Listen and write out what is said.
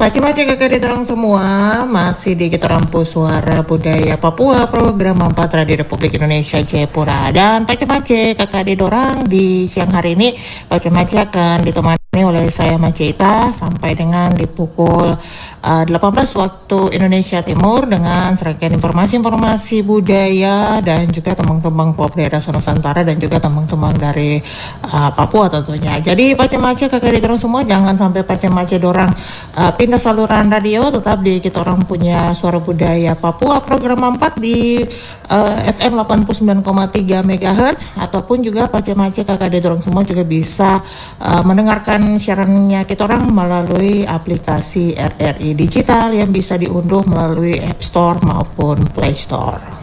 Macam-macam kakak ditorong semua masih di kita rampu suara budaya Papua program 4 Radio Republik Indonesia Jayapura. Dan macam-macam kakak didorang di siang hari ini macam-macam akan ditemani oleh saya Maceta sampai dengan di pukul 18 waktu Indonesia Timur dengan serangkaian informasi-informasi budaya dan juga tembang-tembang pop daerah Nusantara dan juga tembang-tembang dari Papua tentunya. Jadi macam-macam kakak didorong semua jangan sampai macam-macam dorang pindah saluran radio, tetap di kita orang punya suara budaya Papua program 4 di FM 89,3 MHz ataupun juga macam-macam kakak didorong semua juga bisa mendengarkan siarannya kita orang melalui aplikasi RRI digital yang bisa diunduh melalui App Store maupun Play Store.